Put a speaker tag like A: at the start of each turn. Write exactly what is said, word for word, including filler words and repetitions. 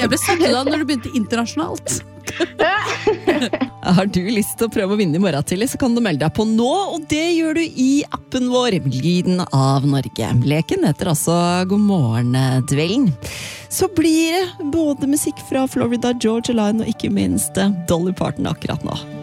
A: Jeg ble satt da når du begynte internasjonalt.
B: Har du lyst til å prøve å vinne i morgen tidlig, så kan du melde deg på nå, og det gjør du i appen vår, Lyden av Norge. Leken heter altså God morgen, Dvellen. Så blir det både musikk fra Florida, Georgia Line og ikke minst Dolly Parton akkurat nå.